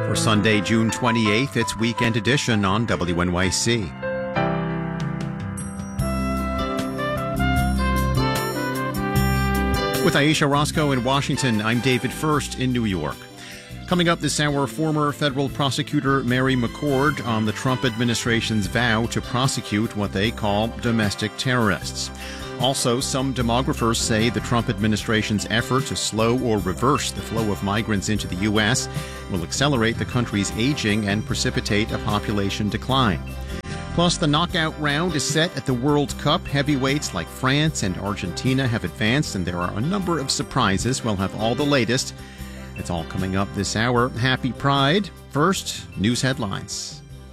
For Sunday, June 28th, it's Weekend Edition on WNYC. With Aisha Roscoe in Washington, I'm David First in New York. Coming up this hour, former federal prosecutor Mary McCord on the Trump administration's vow to prosecute what they call domestic terrorists. Also, some demographers say the Trump administration's effort to slow or reverse the flow of migrants into the U.S. will accelerate the country's aging and precipitate a population decline. Plus, the knockout round is set at the World Cup. Heavyweights like France and Argentina have advanced, and there are a number of surprises. We'll have all the latest. It's all coming up this hour. Happy Pride. First, news headlines.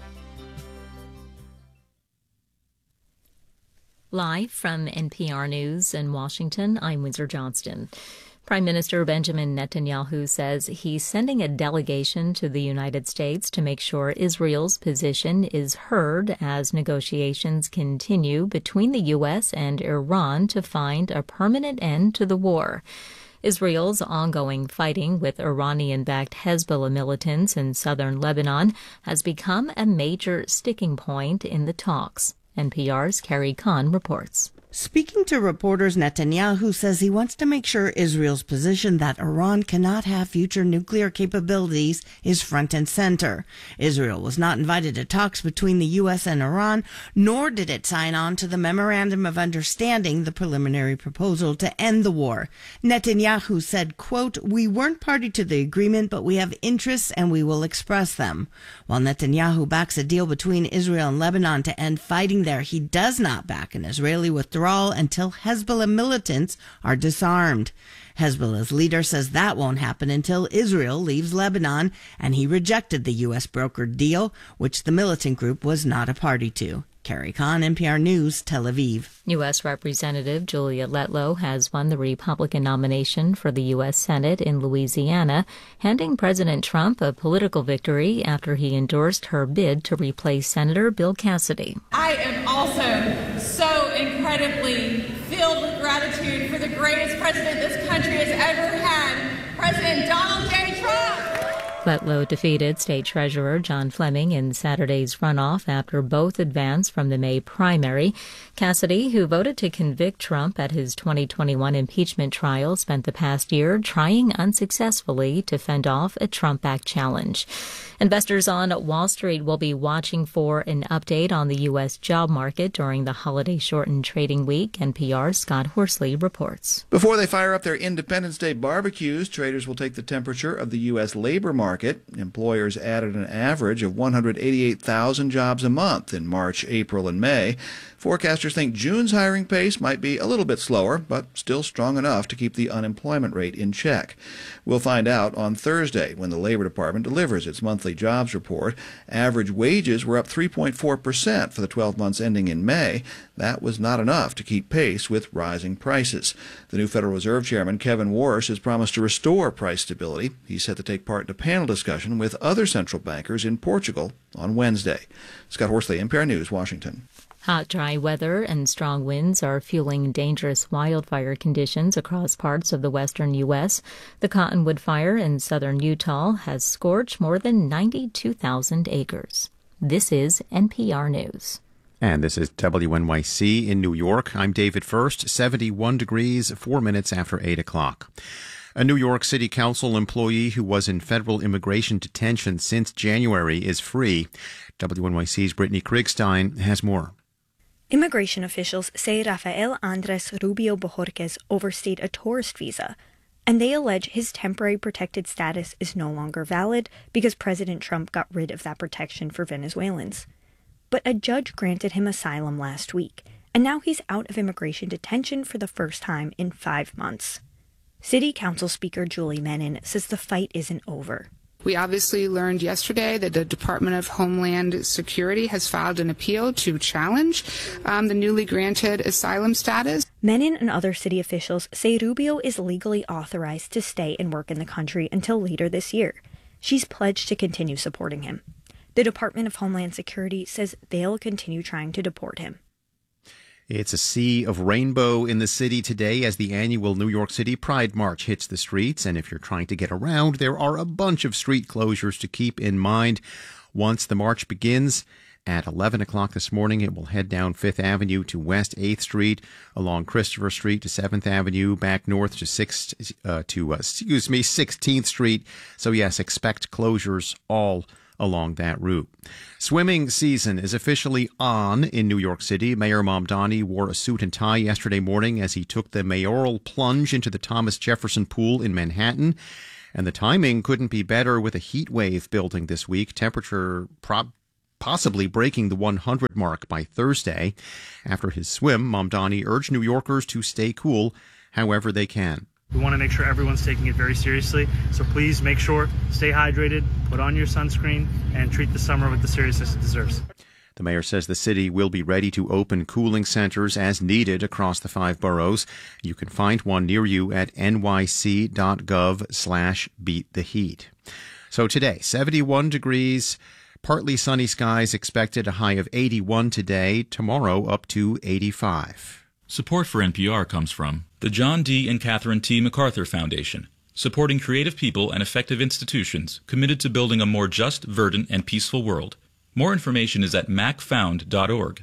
Live from NPR News in Washington, I'm Windsor Johnston. Prime Minister Benjamin Netanyahu says he's sending a delegation to the United States to make sure Israel's position is heard as negotiations continue between the U.S. and Iran to find a permanent end to the war. Israel's ongoing fighting with Iranian-backed Hezbollah militants in southern Lebanon has become a major sticking point in the talks. NPR's Carrie Kahn reports. Speaking to reporters, Netanyahu says he wants to make sure Israel's position that Iran cannot have future nuclear capabilities is front and center. Israel was not invited to talks between the U.S. and Iran, nor did it sign on to the Memorandum of Understanding, the preliminary proposal to end the war. Netanyahu said, quote, "We weren't party to the agreement, but we have interests and we will express them." While Netanyahu backs a deal between Israel and Lebanon to end fighting there, he does not back an Israeli withdrawal until Hezbollah militants are disarmed. Hezbollah's leader says that won't happen until Israel leaves Lebanon, and he rejected the U.S. brokered deal, which the militant group was not a party to. Carrie Kahn, NPR News, Tel Aviv. U.S. Representative Julia Letlow has won the Republican nomination for the U.S. Senate in Louisiana, handing President Trump a political victory after he endorsed her bid to replace Senator Bill Cassidy. I am also so incredibly filled with gratitude for the greatest president this country has ever had, President Donald J. Trump. Letlow defeated State Treasurer John Fleming in Saturday's runoff after both advanced from the May primary. Cassidy, who voted to convict Trump at his 2021 impeachment trial, spent the past year trying unsuccessfully to fend off a Trump-backed challenge. Investors on Wall Street will be watching for an update on the U.S. job market during the holiday-shortened trading week. NPR's Scott Horsley reports. Before they fire up their Independence Day barbecues, traders will take the temperature of the U.S. labor market. Employers added an average of 188,000 jobs a month in March, April, and May. Forecasters think June's hiring pace might be a little bit slower, but still strong enough to keep the unemployment rate in check. We'll find out on Thursday when the Labor Department delivers its monthly jobs report. Average wages were up 3.4% for the 12 months ending in May. That was not enough to keep pace with rising prices. The new Federal Reserve Chairman, Kevin Warsh, has promised to restore price stability. He's set to take part in a panel discussion with other central bankers in Portugal on Wednesday. Scott Horsley, NPR News, Washington. Hot, dry weather and strong winds are fueling dangerous wildfire conditions across parts of the western U.S. The Cottonwood Fire in southern Utah has scorched more than 92,000 acres. This is NPR News. And this is WNYC in New York. I'm David First, 71 degrees, 4 minutes after 8 o'clock. A New York City Council employee who was in federal immigration detention since January is free. WNYC's Brittany Kriegstein has more. Immigration officials say Rafael Andres Rubio Bojorquez overstayed a tourist visa, and they allege his temporary protected status is no longer valid because President Trump got rid of that protection for Venezuelans. But a judge granted him asylum last week, and now he's out of immigration detention for the first time in 5 months. City Council Speaker Julie Menin says the fight isn't over. We obviously learned yesterday that the Department of Homeland Security has filed an appeal to challenge the newly granted asylum status. Menin and other city officials say Rubio is legally authorized to stay and work in the country until later this year. She's pledged to continue supporting him. The Department of Homeland Security says they'll continue trying to deport him. It's a sea of rainbow in the city today as the annual New York City Pride March hits the streets. And if you're trying to get around, there are a bunch of street closures to keep in mind. Once the march begins at 11 o'clock this morning, it will head down 5th Avenue to West 8th Street, along Christopher Street to 7th Avenue, back north to 16th Street. So yes, expect closures all along that route. Swimming season is officially on in New York City. Mayor Mamdani wore a suit and tie yesterday morning as he took the mayoral plunge into the Thomas Jefferson Pool in Manhattan. And the timing couldn't be better with a heat wave building this week. Temperature possibly breaking the 100 mark by Thursday. After his swim, Mamdani urged New Yorkers to stay cool however they can. We want to make sure everyone's taking it very seriously, so please make sure, stay hydrated, put on your sunscreen, and treat the summer with the seriousness it deserves. The mayor says the city will be ready to open cooling centers as needed across the 5 boroughs. You can find one near you at nyc.gov/beattheheat. So today, 71 degrees, partly sunny skies expected, a high of 81 today, tomorrow up to 85. Support for NPR comes from the John D. and Catherine T. MacArthur Foundation, supporting creative people and effective institutions committed to building a more just, verdant, and peaceful world. More information is at macfound.org.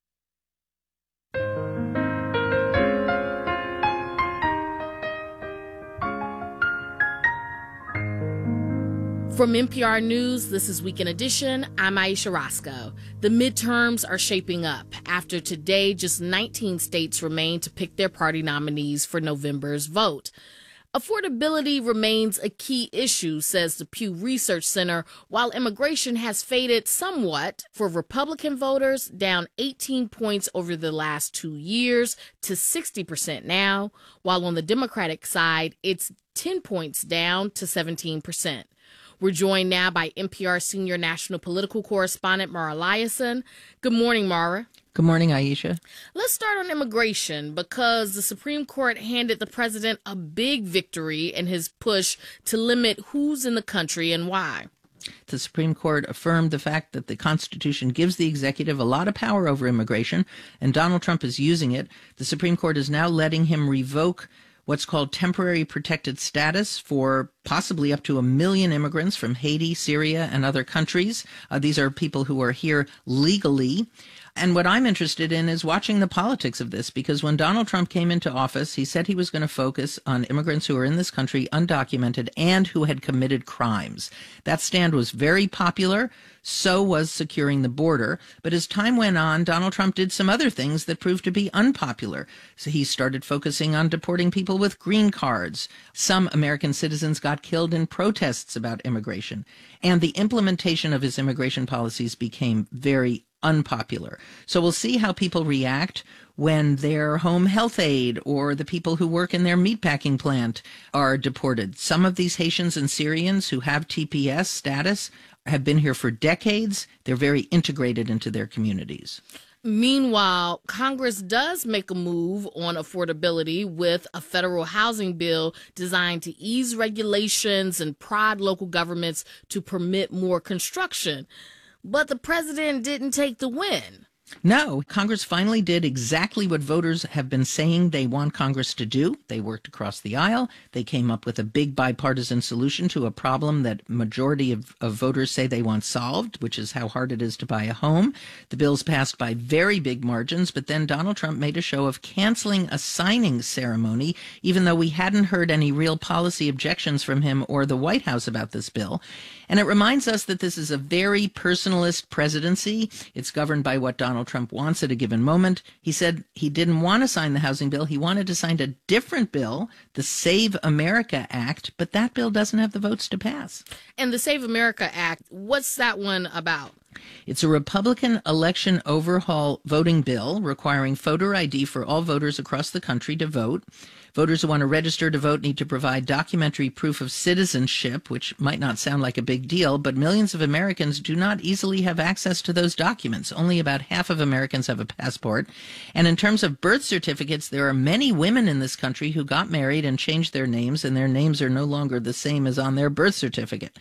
From NPR News, this is Weekend Edition. I'm Aisha Roscoe. The midterms are shaping up. After today, just 19 states remain to pick their party nominees for November's vote. Affordability remains a key issue, says the Pew Research Center, while immigration has faded somewhat for Republican voters, down 18 points over the last 2 years to 60% now, while on the Democratic side, it's 10 points down to 17%. We're joined now by NPR senior national political correspondent Mara Liasson. Good morning, Mara. Good morning, Aisha. Let's start on immigration because the Supreme Court handed the president a big victory in his push to limit who's in the country and why. The Supreme Court affirmed the fact that the Constitution gives the executive a lot of power over immigration, and Donald Trump is using it. The Supreme Court is now letting him revoke what's called temporary protected status for possibly up to 1 million immigrants from Haiti, Syria, and other countries. These are people who are here legally. And what I'm interested in is watching the politics of this, because when Donald Trump came into office, he said he was going to focus on immigrants who are in this country undocumented and who had committed crimes. That stand was very popular. So was securing the border. But as time went on, Donald Trump did some other things that proved to be unpopular. So he started focusing on deporting people with green cards. Some American citizens got killed in protests about immigration. And the implementation of his immigration policies became very unpopular. So we'll see how people react when their home health aide or the people who work in their meatpacking plant are deported. Some of these Haitians and Syrians who have TPS status have been here for decades. They're very integrated into their communities. Meanwhile, Congress does make a move on affordability with a federal housing bill designed to ease regulations and prod local governments to permit more construction. But the president didn't take the win. No, Congress finally did exactly what voters have been saying they want Congress to do. They worked across the aisle. They came up with a big bipartisan solution to a problem that majority of voters say they want solved, which is how hard it is to buy a home. The bills passed by very big margins, but then Donald Trump made a show of canceling a signing ceremony, even though we hadn't heard any real policy objections from him or the White House about this bill. And it reminds us that this is a very personalist presidency. It's governed by what Donald Trump wants at a given moment. He said he didn't want to sign the housing bill. He wanted to sign a different bill, the Save America Act, but that bill doesn't have the votes to pass. And the Save America Act, what's that one about? It's a Republican election overhaul voting bill requiring voter ID for all voters across the country to vote. Voters who want to register to vote need to provide documentary proof of citizenship, which might not sound like a big deal, but millions of Americans do not easily have access to those documents. Only about half of Americans have a passport. And in terms of birth certificates, there are many women in this country who got married and changed their names, and their names are no longer the same as on their birth certificate.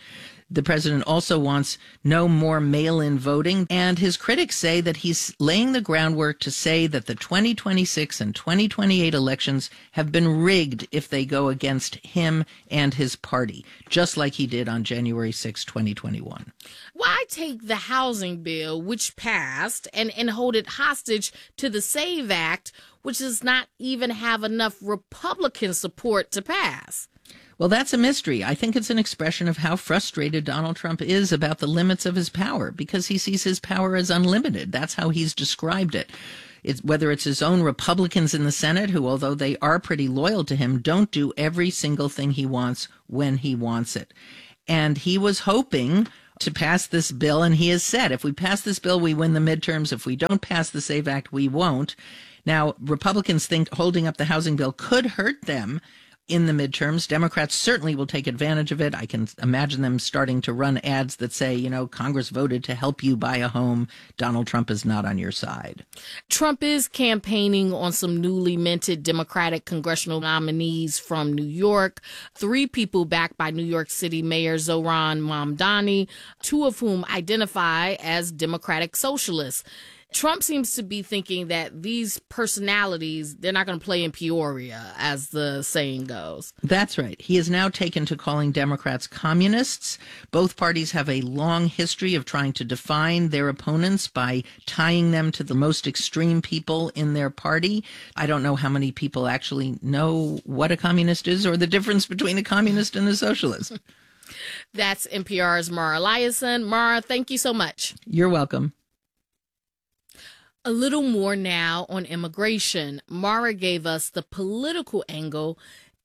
The president also wants no more mail-in voting, and his critics say that he's laying the groundwork to say that the 2026 and 2028 elections have been rigged if they go against him and his party, just like he did on January 6, 2021. Why take the housing bill, which passed, and hold it hostage to the SAVE Act, which does not even have enough Republican support to pass? Well, that's a mystery. I think it's an expression of how frustrated Donald Trump is about the limits of his power, because he sees his power as unlimited. That's how he's described it. Whether it's his own Republicans in the Senate, who, although they are pretty loyal to him, don't do every single thing he wants when he wants it. And he was hoping to pass this bill, and he has said, if we pass this bill, we win the midterms. If we don't pass the SAVE Act, we won't. Now, Republicans think holding up the housing bill could hurt them in the midterms. Democrats certainly will take advantage of it. I can imagine them starting to run ads that say, you know, Congress voted to help you buy a home. Donald Trump is not on your side. Trump is campaigning on some newly minted Democratic congressional nominees from New York, 3 people backed by New York City Mayor Zohran Mamdani, 2 of whom identify as Democratic socialists. Trump seems to be thinking that these personalities, they're not going to play in Peoria, as the saying goes. That's right. He has now taken to calling Democrats communists. Both parties have a long history of trying to define their opponents by tying them to the most extreme people in their party. I don't know how many people actually know what a communist is or the difference between a communist and a socialist. That's NPR's Mara Liasson. Mara, thank you so much. You're welcome. A little more now on immigration. Mara gave us the political angle.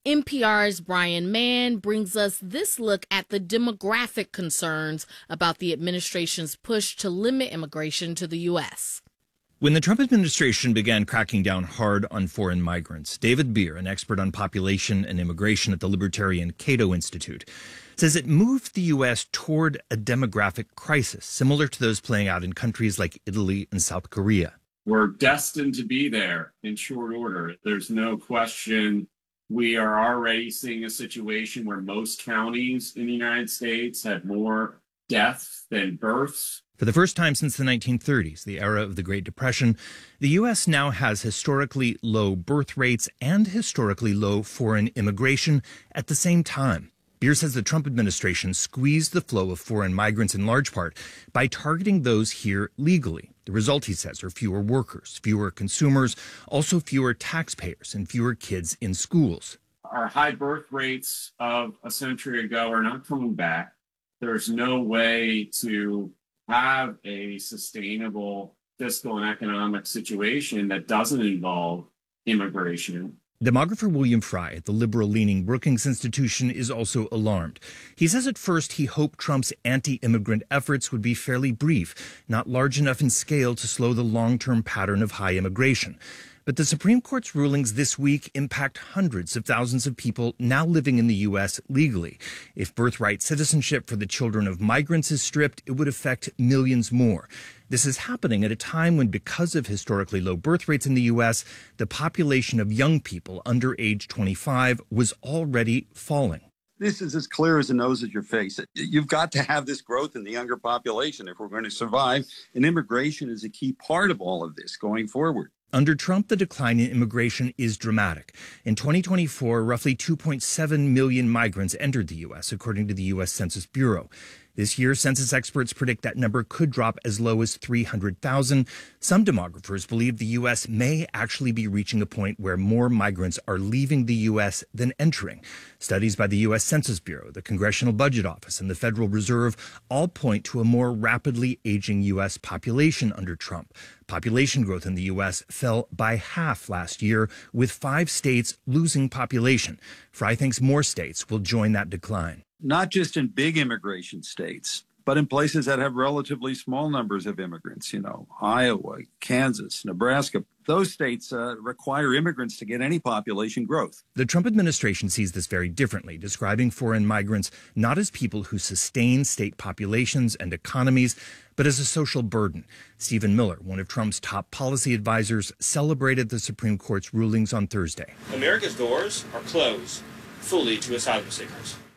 NPR's Brian Mann brings us this look at the demographic concerns about the administration's push to limit immigration to the U.S. When the Trump administration began cracking down hard on foreign migrants, David Beer, an expert on population and immigration at the libertarian Cato Institute, says it moved the U.S. toward a demographic crisis, similar to those playing out in countries like Italy and South Korea. We're destined to be there in short order. There's no question. We are already seeing a situation where most counties in the United States have more deaths than births. For the first time since the 1930s, the era of the Great Depression, the U.S. now has historically low birth rates and historically low foreign immigration at the same time. Beer says the Trump administration squeezed the flow of foreign migrants in large part by targeting those here legally. The result, he says, are fewer workers, fewer consumers, also fewer taxpayers, and fewer kids in schools. Our high birth rates of a century ago are not coming back. There's no way to have a sustainable fiscal and economic situation that doesn't involve immigration. Demographer William Fry at the liberal-leaning Brookings Institution is also alarmed. He says at first he hoped Trump's anti-immigrant efforts would be fairly brief, not large enough in scale to slow the long-term pattern of high immigration. But the Supreme Court's rulings this week impact hundreds of thousands of people now living in the U.S. legally. If birthright citizenship for the children of migrants is stripped, it would affect millions more. This is happening at a time when, because of historically low birth rates in the U.S., the population of young people under age 25 was already falling. This is as clear as the nose at your face. You've got to have this growth in the younger population if we're going to survive, and immigration is a key part of all of this going forward. Under Trump, the decline in immigration is dramatic. In 2024, roughly 2.7 million migrants entered the U.S., according to the U.S. Census Bureau. This year, census experts predict that number could drop as low as 300,000. Some demographers believe the U.S. may actually be reaching a point where more migrants are leaving the U.S. than entering. Studies by the U.S. Census Bureau, the Congressional Budget Office, and the Federal Reserve all point to a more rapidly aging U.S. population under Trump. Population growth in the U.S. fell by half last year, with 5 states losing population. Fry thinks more states will join that decline. Not just in big immigration states, but in places that have relatively small numbers of immigrants, Iowa, Kansas, Nebraska. Those states require immigrants to get any population growth. The Trump administration sees this very differently, describing foreign migrants not as people who sustain state populations and economies, but as a social burden. Stephen Miller, one of Trump's top policy advisors, celebrated the Supreme Court's rulings on Thursday. America's doors are closed fully to asylum seekers.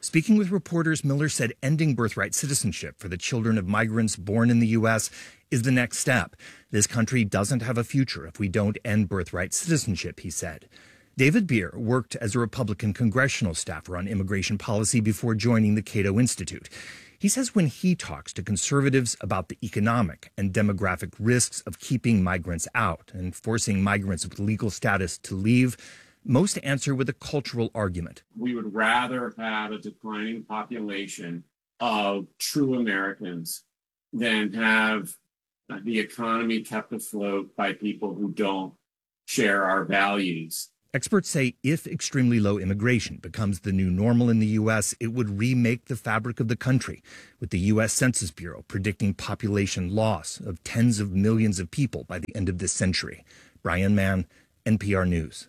Speaking with reporters, Miller said ending birthright citizenship for the children of migrants born in the U.S. is the next step. This country doesn't have a future if we don't end birthright citizenship, he said. David Beer worked as a Republican congressional staffer on immigration policy before joining the Cato Institute. He says when he talks to conservatives about the economic and demographic risks of keeping migrants out and forcing migrants with legal status to leave, most answer with a cultural argument. We would rather have a declining population of true Americans than have the economy kept afloat by people who don't share our values. Experts say if extremely low immigration becomes the new normal in the U.S., it would remake the fabric of the country, with the U.S. Census Bureau predicting population loss of tens of millions of people by the end of this century. Brian Mann, NPR News.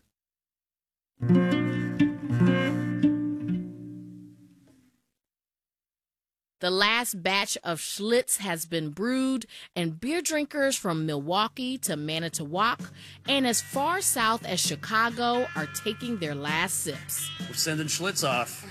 The last batch of Schlitz has been brewed, and beer drinkers from Milwaukee to Manitowoc and as far south as Chicago are taking their last sips. We're sending Schlitz off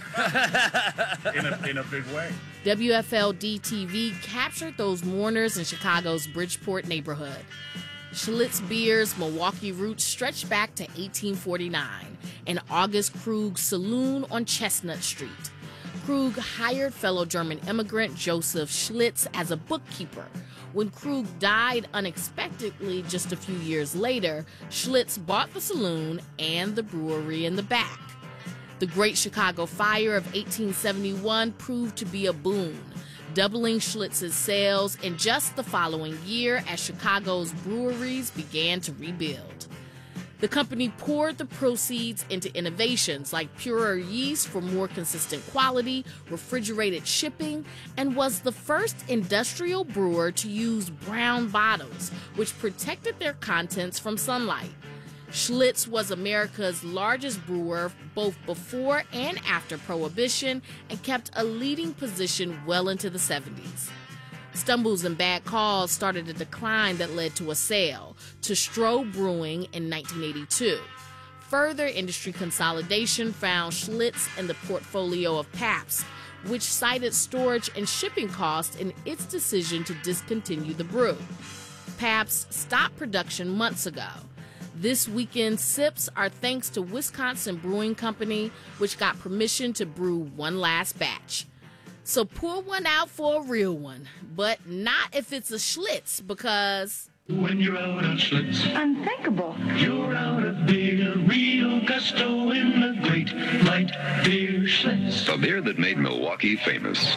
in a big way. WFLD-TV captured those mourners in Chicago's Bridgeport neighborhood. Schlitz beer's Milwaukee roots stretch back to 1849 in August Krug's saloon on Chestnut Street. Krug hired fellow German immigrant Joseph Schlitz as a bookkeeper. When Krug died unexpectedly just a few years later, Schlitz bought the saloon and the brewery in the back. The Great Chicago Fire of 1871 proved to be a boon, doubling Schlitz's sales in just the following year as Chicago's breweries began to rebuild. The company poured the proceeds into innovations like purer yeast for more consistent quality, refrigerated shipping, and was the first industrial brewer to use brown bottles, which protected their contents from sunlight. Schlitz was America's largest brewer both before and after Prohibition and kept a leading position well into the 70s. Stumbles and bad calls started a decline that led to a sale to Stroh Brewing in 1982. Further industry consolidation found Schlitz in the portfolio of Pabst, which cited storage and shipping costs in its decision to discontinue the brew. Pabst stopped production months ago. This weekend's sips are thanks to Wisconsin Brewing Company, which got permission to brew one last batch. So pour one out for a real one, but not if it's a Schlitz, because when you're out on Schlitz, unthinkable. You're out of beer, real gusto in the great light beer Schlitz. A beer that made Milwaukee famous.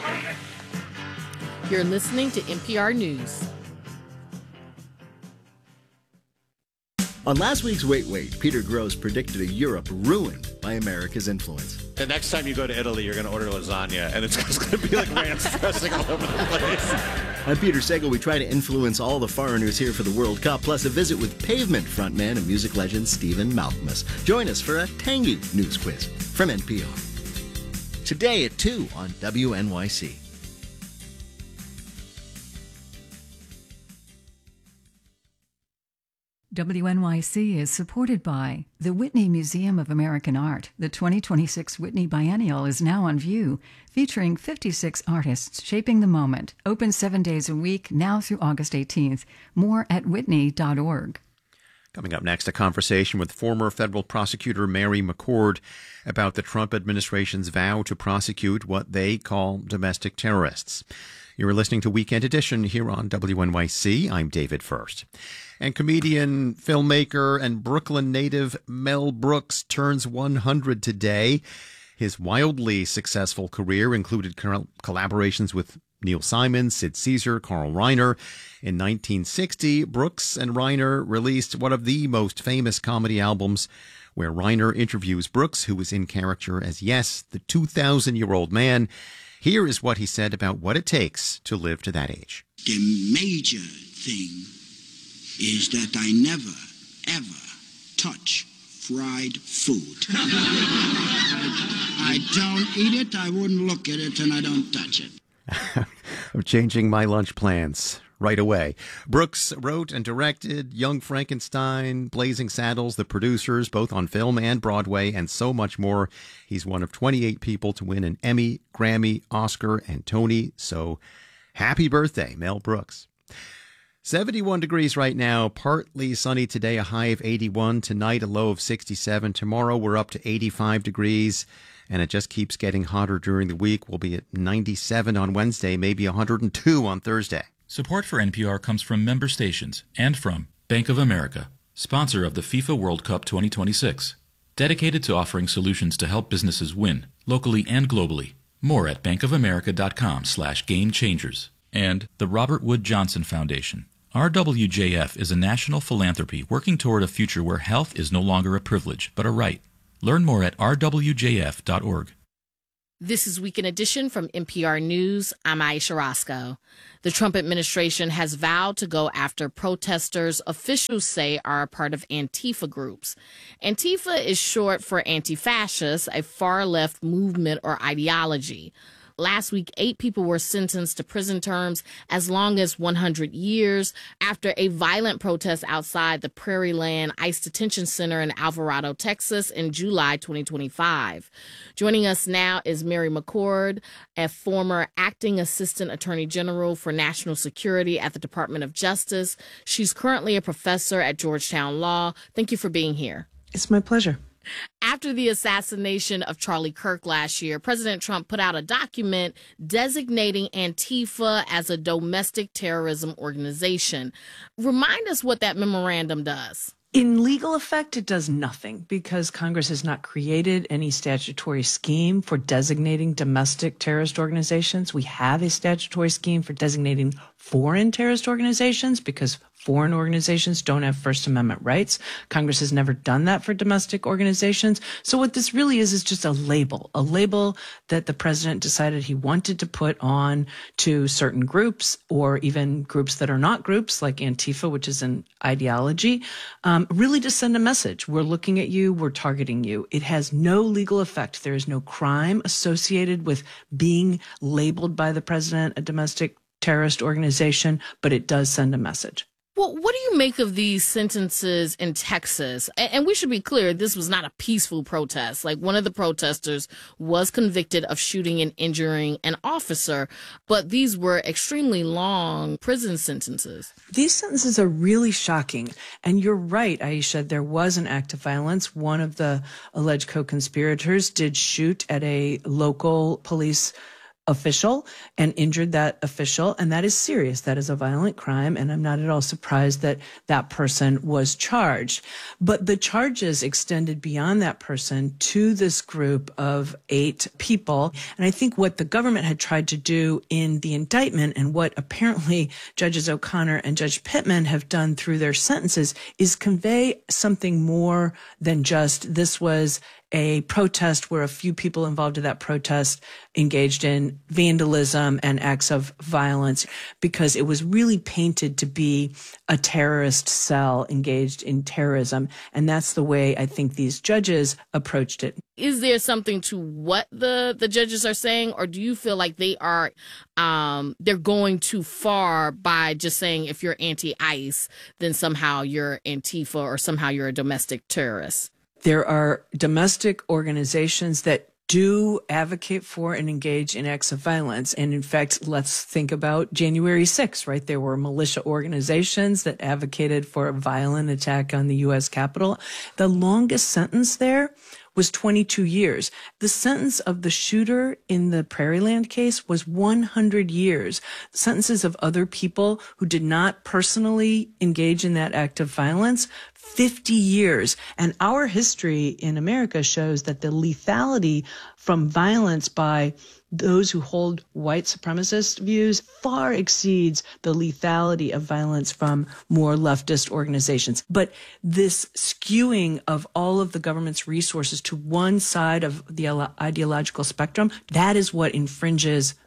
You're listening to NPR News. On last week's Wait, Peter Grosz predicted a Europe ruined by America's influence. The next time you go to Italy, you're going to order lasagna, and it's just going to be like ranch dressing all over the place. I'm Peter Sagal. We try to influence all the foreigners here for the World Cup, plus a visit with Pavement frontman and music legend Stephen Malkmus. Join us for a tangy news quiz from NPR. Today at 2 on WNYC. WNYC is supported by the Whitney Museum of American Art. The 2026 Whitney Biennial is now on view, featuring 56 artists shaping the moment. Open 7 days a week, now through August 18th. More at whitney.org. Coming up next, a conversation with former federal prosecutor Mary McCord about the Trump administration's vow to prosecute what they call domestic terrorists. You're listening to Weekend Edition here on WNYC. I'm David First. And comedian, filmmaker, and Brooklyn native Mel Brooks turns 100 today. His wildly successful career included collaborations with Neil Simon, Sid Caesar, Carl Reiner. In 1960, Brooks and Reiner released one of the most famous comedy albums, where Reiner interviews Brooks, who was in character as Yes, the 2,000-year-old man. Here is what he said about what it takes to live to that age. The major thing is that I never, ever touch fried food. I don't eat it, I wouldn't look at it, and I don't touch it. I'm changing my lunch plans. right away. Brooks wrote and directed Young Frankenstein, Blazing Saddles, The Producers, both on film and Broadway, and so much more. He's one of 28 people to win an Emmy, Grammy, Oscar, and Tony. So happy birthday, Mel Brooks. 71 degrees right now, partly sunny today, a high of 81. Tonight, a low of 67. Tomorrow, we're up to 85 degrees, and it just keeps getting hotter during the week. We'll be at 97 on Wednesday, maybe 102 on Thursday. Support for NPR comes from member stations and from Bank of America, sponsor of the FIFA World Cup 2026. Dedicated to offering solutions to help businesses win, locally and globally. More at bankofamerica.com/gamechangers. And the Robert Wood Johnson Foundation. RWJF is a national philanthropy working toward a future where health is no longer a privilege, but a right. Learn more at rwjf.org. This is Weekend Edition from NPR News. I'm Aisha Roscoe. The Trump administration has vowed to go after protesters officials say are a part of Antifa groups. Antifa is short for anti-fascist, a far-left movement or ideology. Last week, 8 people were sentenced to prison terms as long as 100 years after a violent protest outside the Prairieland ICE Detention Center in Alvarado, Texas in July 2025. Joining us now is Mary McCord, a former acting assistant attorney general for national security at the Department of Justice. She's currently a professor at Georgetown Law. Thank you for being here. It's my pleasure. After the assassination of Charlie Kirk last year, President Trump put out a document designating Antifa as a domestic terrorism organization. Remind us what that memorandum does. In legal effect, it does nothing because Congress has not created any statutory scheme for designating domestic terrorist organizations. We have a statutory scheme for designating foreign terrorist organizations because foreign organizations don't have First Amendment rights. Congress has never done that for domestic organizations. So what this really is just a label that the president decided he wanted to put on to certain groups or even groups that are not groups like Antifa, which is an ideology, really to send a message. We're looking at you. We're targeting you. It has no legal effect. There is no crime associated with being labeled by the president a domestic terrorist organization, but it does send a message. Well, what do you make of these sentences in Texas? And we should be clear, this was not a peaceful protest. Like, one of the protesters was convicted of shooting and injuring an officer, but these were extremely long prison sentences. These sentences are really shocking. And you're right, Aisha, there was an act of violence. One of the alleged co-conspirators did shoot at a local police official and injured that official. And that is serious. That is a violent crime. And I'm not at all surprised that that person was charged. But the charges extended beyond that person to this group of 8 people. And I think what the government had tried to do in the indictment and what apparently Judges O'Connor and Judge Pittman have done through their sentences is convey something more than just this was a protest where a few people involved in that protest engaged in vandalism and acts of violence, because it was really painted to be a terrorist cell engaged in terrorism. And that's the way I think these judges approached it. Is there something to what the judges are saying, or do you feel like they are they're going too far by just saying if you're anti-ICE, then somehow you're Antifa or somehow you're a domestic terrorist? There are domestic organizations that do advocate for and engage in acts of violence. And in fact, let's think about January 6th, right? There were militia organizations that advocated for a violent attack on the U.S. Capitol. The longest sentence there was 22 years. The sentence of the shooter in the Prairieland case was 100 years. Sentences of other people who did not personally engage in that act of violence, 50 years. And our history in America shows that the lethality from violence by those who hold white supremacist views far exceeds the lethality of violence from more leftist organizations. But this skewing of all of the government's resources to one side of the ideological spectrum, that is what infringes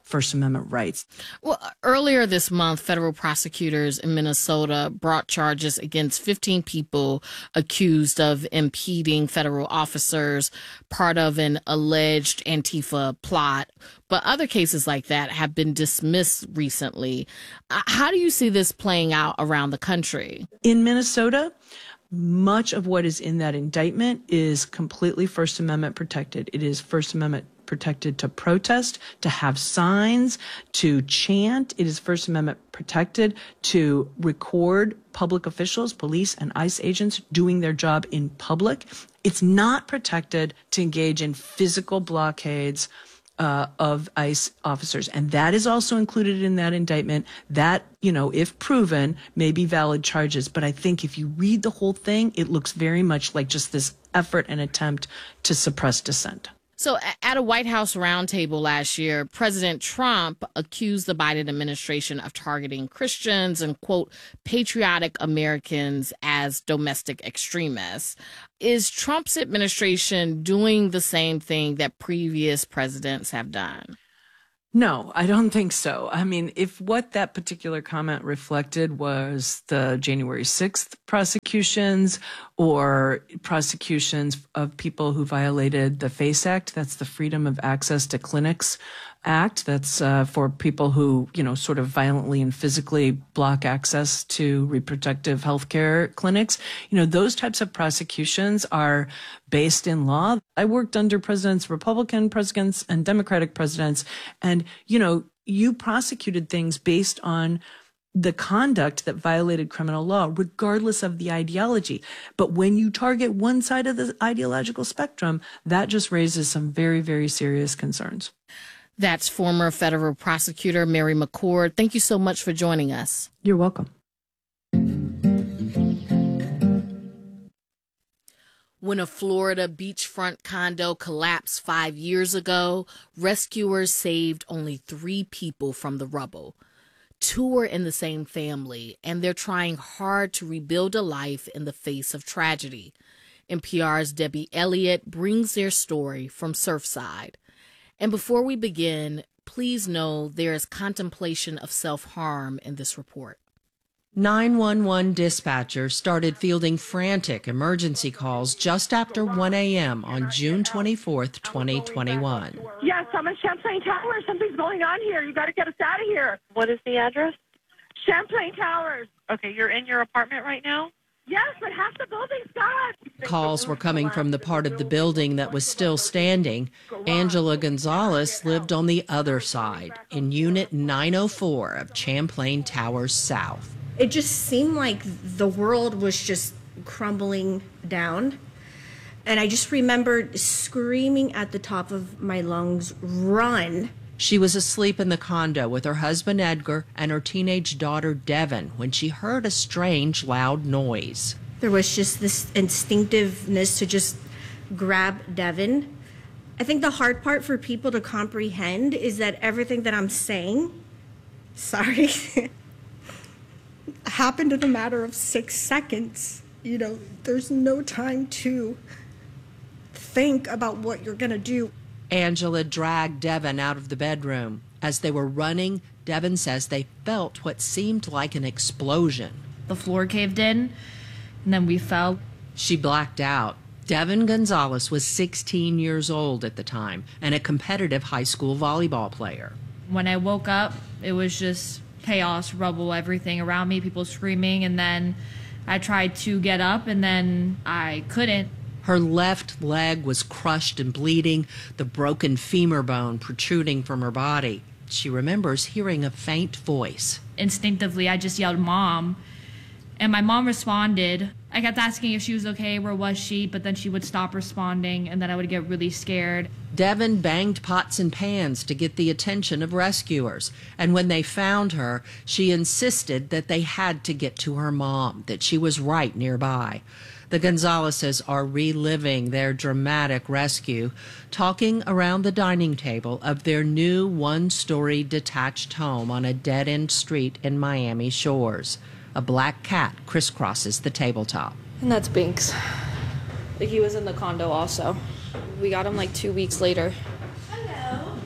First Amendment rights. Well, earlier this month, federal prosecutors in Minnesota brought charges against 15 people accused of impeding federal officers, part of an alleged Antifa plot. But other cases like that have been dismissed recently. How do you see this playing out around the country? In Minnesota, much of what is in that indictment is completely First Amendment protected. It is First Amendment protected to protest, to have signs, to chant. It is First Amendment protected to record public officials, police and ICE agents doing their job in public. It's not protected to engage in physical blockades of ICE officers. And that is also included in that indictment. That, if proven, may be valid charges. But I think if you read the whole thing, it looks very much like just this effort and attempt to suppress dissent. So at a White House roundtable last year, President Trump accused the Biden administration of targeting Christians and, quote, patriotic Americans as domestic extremists. Is Trump's administration doing the same thing that previous presidents have done? No, I don't think so. I mean, if what that particular comment reflected was the January 6th prosecutions or prosecutions of people who violated the FACE Act, that's the Freedom of Access to Clinics Act, that's for people who, sort of violently and physically block access to reproductive health care clinics, those types of prosecutions are based in law. I worked under presidents, Republican presidents and Democratic presidents, and, you prosecuted things based on the conduct that violated criminal law, regardless of the ideology. But when you target one side of the ideological spectrum, that just raises some very, very serious concerns. That's former federal prosecutor Mary McCord. Thank you so much for joining us. You're welcome. When a Florida beachfront condo collapsed 5 years ago, rescuers saved only 3 people from the rubble. 2 are in the same family, and they're trying hard to rebuild a life in the face of tragedy. NPR's Debbie Elliott brings their story from Surfside. And before we begin, please know there is contemplation of self-harm in this report. 911 dispatchers started fielding frantic emergency calls just after 1 a.m. on June 24th, 2021. Yes, I'm in Champlain Towers. Something's going on here. You got to get us out of here. What is the address? Champlain Towers. Okay, you're in your apartment right now? Yes, but half the building's gone. Calls were coming from the part of the building that was still standing. Angela Gonzalez lived on the other side, in Unit 904 of Champlain Towers South. It just seemed like the world was just crumbling down. And I just remembered screaming at the top of my lungs, "Run!" She was asleep in the condo with her husband Edgar and her teenage daughter Devin when she heard a strange, loud noise. There was just this instinctiveness to just grab Devin. I think the hard part for people to comprehend is that everything that I'm saying, sorry, happened in a matter of 6 seconds. There's no time to think about what you're going to do. Angela dragged Devin out of the bedroom. As they were running, Devin says they felt what seemed like an explosion. The floor caved in, and then we fell. She blacked out. Devin Gonzalez was 16 years old at the time and a competitive high school volleyball player. When I woke up, it was just chaos, rubble, everything around me, people screaming, and then I tried to get up, and then I couldn't. Her left leg was crushed and bleeding, the broken femur bone protruding from her body. She remembers hearing a faint voice. Instinctively, I just yelled, "Mom." And my mom responded. I kept asking if she was okay, where was she, but then she would stop responding, and then I would get really scared. Devin banged pots and pans to get the attention of rescuers, and when they found her, she insisted that they had to get to her mom, that she was right nearby. The Gonzaleses are reliving their dramatic rescue, talking around the dining table of their new one-story detached home on a dead-end street in Miami Shores. A black cat crisscrosses the tabletop. And that's Binks. He was in the condo also. We got him 2 weeks later. Hello.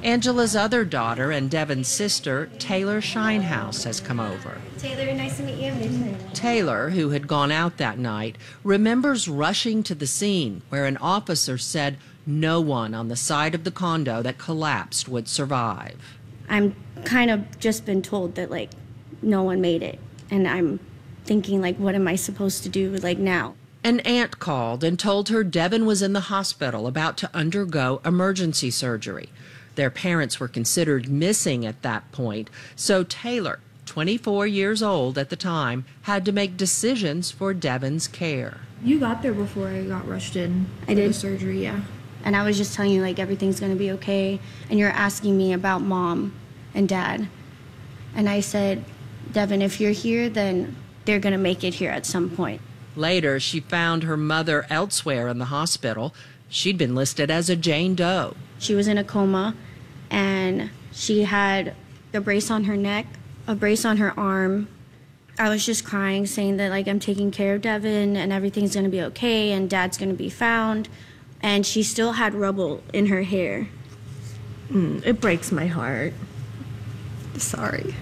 Angela's other daughter and Devin's sister, Taylor Shinehouse, has come over. Taylor, nice to meet you. Taylor, who had gone out that night, remembers rushing to the scene where an officer said no one on the side of the condo that collapsed would survive. I'm kind of just been told that, like, no one made it. And I'm thinking, like, what am I supposed to do, like, now? An aunt called and told her Devin was in the hospital about to undergo emergency surgery. Their parents were considered missing at that point, so Taylor, 24 years old at the time, had to make decisions for Devin's care. You got there before I got rushed in for the surgery, yeah. And I was just telling you, like, everything's going to be okay. And you're asking me about Mom and Dad. And I said, Devin, if you're here, then they're going to make it here at some point. Later, she found her mother elsewhere in the hospital. She'd been listed as a Jane Doe. She was in a coma, and she had a brace on her neck, a brace on her arm. I was just crying, saying that, like, I'm taking care of Devin, and everything's going to be okay, and Dad's going to be found. And she still had rubble in her hair. It breaks my heart. Sorry.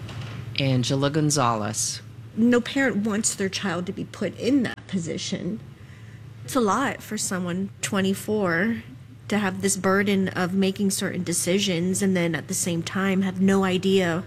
Angela Gonzalez. No parent wants their child to be put in that position. It's a lot for someone 24 to have this burden of making certain decisions and then at the same time have no idea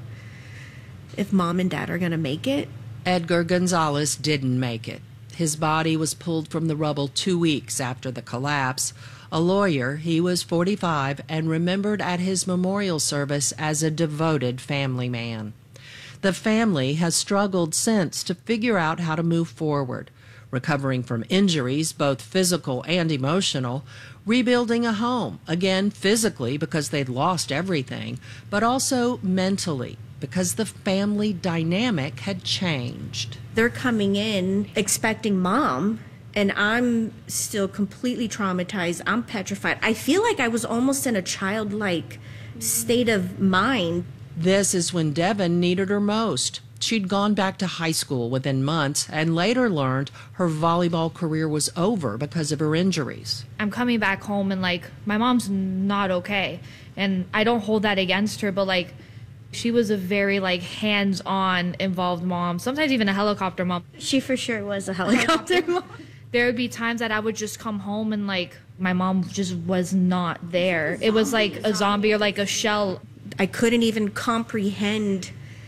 if Mom and Dad are going to make it. Edgar Gonzalez didn't make it. His body was pulled from the rubble 2 weeks after the collapse. A lawyer, he was 45 and remembered at his memorial service as a devoted family man. The family has struggled since to figure out how to move forward, recovering from injuries, both physical and emotional, rebuilding a home, again physically because they'd lost everything, but also mentally because the family dynamic had changed. They're coming in expecting Mom, and I'm still completely traumatized. I'm petrified. I feel like I was almost in a childlike state of mind. This is when Devin needed her most. She'd gone back to high school within months and later learned her volleyball career was over because of her injuries. I'm coming back home and, like, my mom's not okay. And I don't hold that against her, but, like, she was a very, like, hands-on involved mom, sometimes even a helicopter mom. She for sure was a helicopter mom. There would be times that I would just come home and, like, my mom just was not there. It was like a zombie or like a shell. I couldn't even comprehend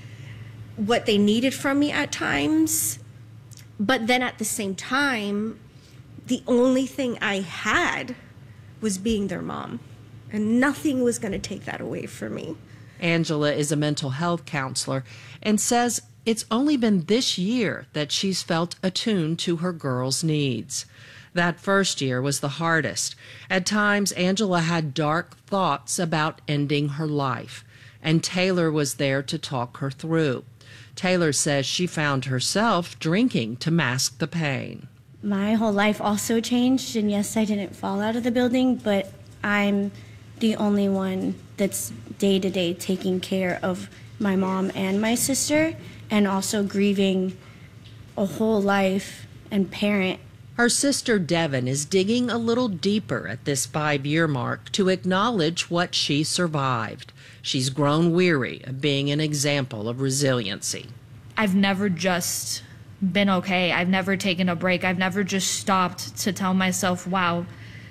what they needed from me at times. But then at the same time, the only thing I had was being their mom. And nothing was going to take that away from me. Angela is a mental health counselor and says it's only been this year that she's felt attuned to her girls' needs. That first year was the hardest. At times, Angela had dark thoughts about ending her life, and Taylor was there to talk her through. Taylor says she found herself drinking to mask the pain. My whole life also changed, and yes, I didn't fall out of the building, but I'm the only one that's day-to-day taking care of my mom and my sister, and also grieving a whole life and parent. Her sister Devin is digging a little deeper at this 5-year mark to acknowledge what she survived. She's grown weary of being an example of resiliency. I've never just been okay. I've never taken a break. I've never just stopped to tell myself, wow,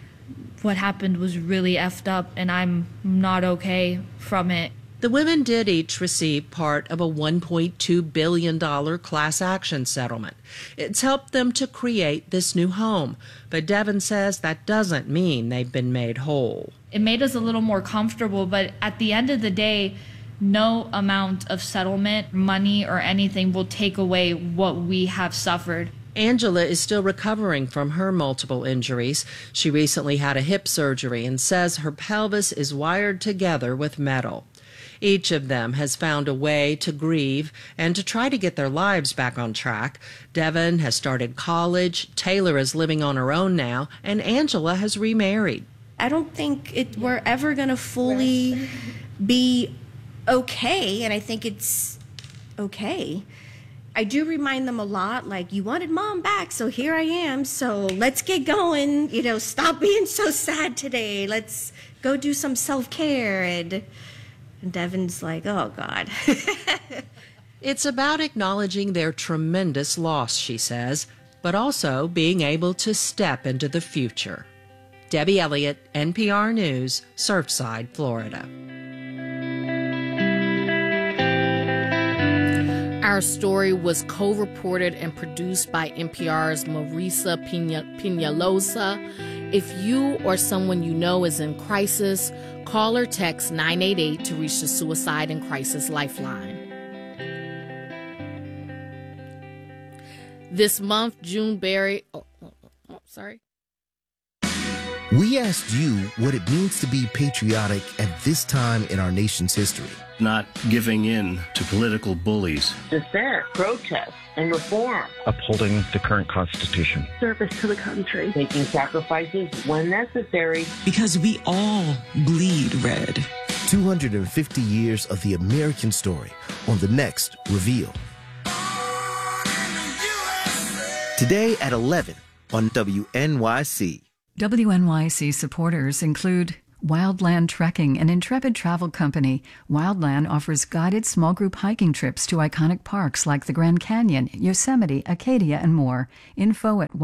what happened was really effed up and I'm not okay from it. The women did each receive part of a $1.2 billion class action settlement. It's helped them to create this new home, but Devin says that doesn't mean they've been made whole. It made us a little more comfortable, but at the end of the day, no amount of settlement, money, or anything will take away what we have suffered. Angela is still recovering from her multiple injuries. She recently had a hip surgery and says her pelvis is wired together with metal. Each of them has found a way to grieve and to try to get their lives back on track. Devin has started college, Taylor is living on her own now, and Angela has remarried. I don't think we're ever going to fully be okay, and I think it's okay. I do remind them a lot, like, you wanted mom back, so here I am. So let's get going. Stop being so sad today. Let's go do some self-care. And Devin's like, oh, God. It's about acknowledging their tremendous loss, she says, but also being able to step into the future. Debbie Elliott, NPR News, Surfside, Florida. Our story was co-reported and produced by NPR's Marisa Peñalosa. If you or someone you know is in crisis, call or text 988 to reach the Suicide and Crisis Lifeline. This month, June Berry... sorry. We asked you what it means to be patriotic at this time in our nation's history. Not giving in to political bullies. Dissent, protest, and reform. Upholding the current Constitution. Service to the country. Making sacrifices when necessary. Because we all bleed red. 250 years of the American story on the next Reveal. Today at 11 on WNYC. WNYC supporters include Wildland Trekking, an intrepid travel company. Wildland offers guided small group hiking trips to iconic parks like the Grand Canyon, Yosemite, Acadia, and more. Info at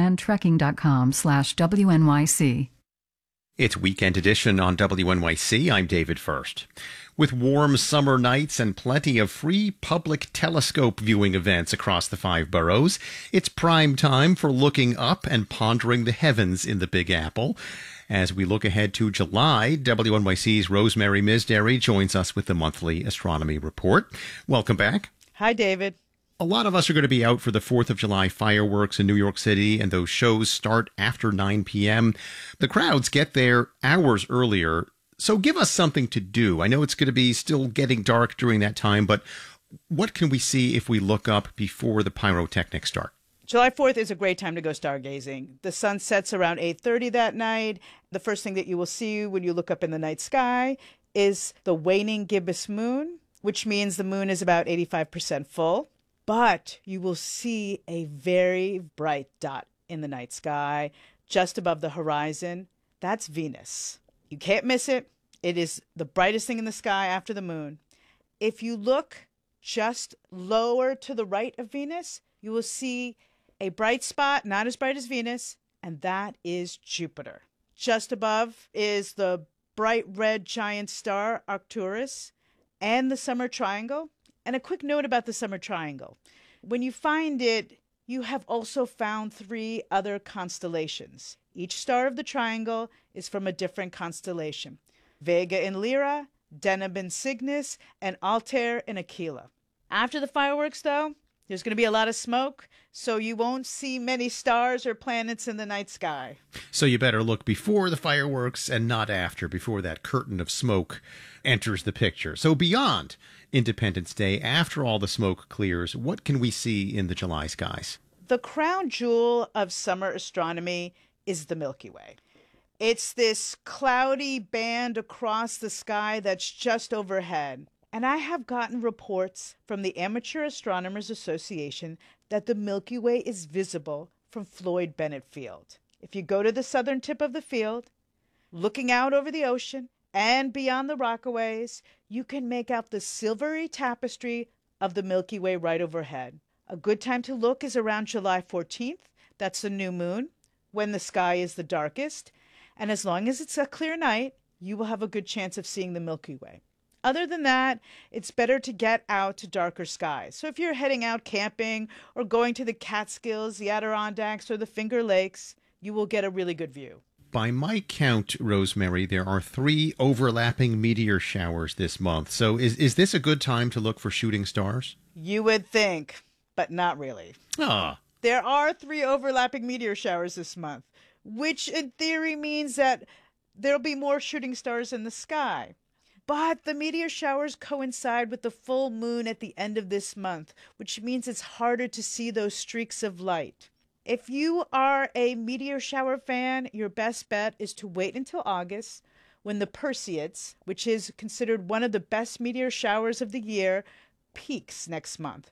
wildlandtrekking.com/WNYC. It's Weekend Edition on WNYC. I'm David First. With warm summer nights and plenty of free public telescope viewing events across the 5 boroughs, it's prime time for looking up and pondering the heavens in the Big Apple. As we look ahead to July, WNYC's Rosemary Misdary joins us with the monthly astronomy report. Welcome back. Hi, David. A lot of us are going to be out for the 4th of July fireworks in New York City, and those shows start after 9 p.m. The crowds get there hours earlier. So give us something to do. I know it's going to be still getting dark during that time, but what can we see if we look up before the pyrotechnics start? July 4th is a great time to go stargazing. The sun sets around 8:30 that night. The first thing that you will see when you look up in the night sky is the waning gibbous moon, which means the moon is about 85% full. But you will see a very bright dot in the night sky just above the horizon. That's Venus. You can't miss it. It is the brightest thing in the sky after the moon. If you look just lower to the right of Venus, you will see a bright spot, not as bright as Venus, and that is Jupiter. Just above is the bright red giant star Arcturus and the Summer Triangle. And a quick note about the Summer Triangle. When you find it, you have also found 3 other constellations. Each star of the triangle is from a different constellation. Vega in Lyra, Deneb in Cygnus, and Altair in Aquila. After the fireworks, though, there's going to be a lot of smoke, so you won't see many stars or planets in the night sky. So you better look before the fireworks and not after, before that curtain of smoke enters the picture. So beyond Independence Day, after all the smoke clears, what can we see in the July skies? The crown jewel of summer astronomy is the Milky Way. It's this cloudy band across the sky that's just overhead. And I have gotten reports from the Amateur Astronomers Association that the Milky Way is visible from Floyd Bennett Field. If you go to the southern tip of the field, looking out over the ocean and beyond the Rockaways, you can make out the silvery tapestry of the Milky Way right overhead. A good time to look is around July 14th. That's the new moon, when the sky is the darkest. And as long as it's a clear night, you will have a good chance of seeing the Milky Way. Other than that, it's better to get out to darker skies. So if you're heading out camping or going to the Catskills, the Adirondacks, or the Finger Lakes, you will get a really good view. By my count, Rosemary, there are 3 overlapping meteor showers this month. So is this a good time to look for shooting stars? You would think, but not really. There are 3 overlapping meteor showers this month, which in theory means that there'll be more shooting stars in the sky. But the meteor showers coincide with the full moon at the end of this month, which means it's harder to see those streaks of light. If you are a meteor shower fan, your best bet is to wait until August, when the Perseids, which is considered one of the best meteor showers of the year, peaks next month.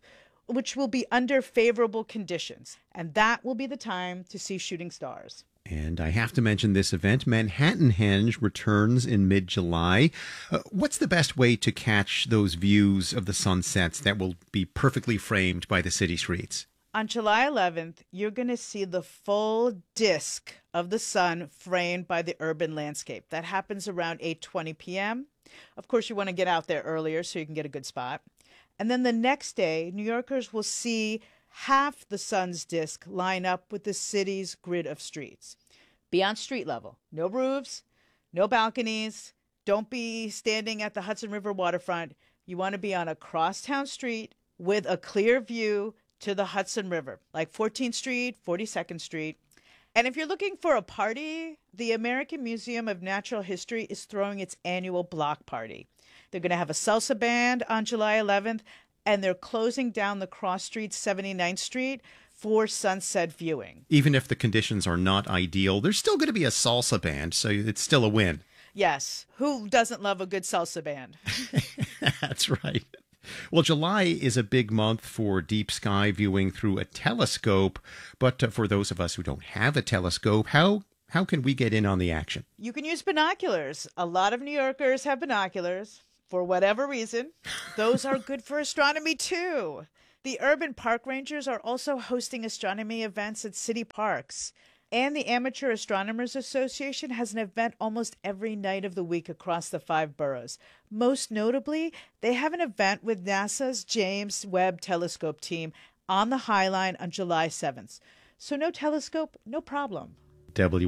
which will be under favorable conditions. And that will be the time to see shooting stars. And I have to mention this event, Manhattanhenge, returns in mid-July. What's the best way to catch those views of the sunsets that will be perfectly framed by the city streets? On July 11th, you're going to see the full disk of the sun framed by the urban landscape. That happens around 8:20 p.m. Of course, you want to get out there earlier so you can get a good spot. And then the next day, New Yorkers will see half the sun's disk line up with the city's grid of streets. Be on street level. No roofs, no balconies. Don't be standing at the Hudson River waterfront. You want to be on a crosstown street with a clear view to the Hudson River, like 14th Street, 42nd Street. And if you're looking for a party, the American Museum of Natural History is throwing its annual block party. They're going to have a salsa band on July 11th, and they're closing down the cross street, 79th Street, for sunset viewing. Even if the conditions are not ideal, there's still going to be a salsa band, so it's still a win. Yes. Who doesn't love a good salsa band? That's right. Well, July is a big month for deep sky viewing through a telescope. But for those of us who don't have a telescope, how can we get in on the action? You can use binoculars. A lot of New Yorkers have binoculars. For whatever reason, those are good for astronomy, too. The urban park rangers are also hosting astronomy events at city parks. And the Amateur Astronomers Association has an event almost every night of the week across the 5 boroughs. Most notably, they have an event with NASA's James Webb Telescope team on the High Line on July 7th. So no telescope, no problem.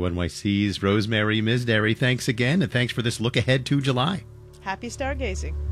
WNYC's Rosemary Misdary, thanks again, and thanks for this look ahead to July. Happy stargazing.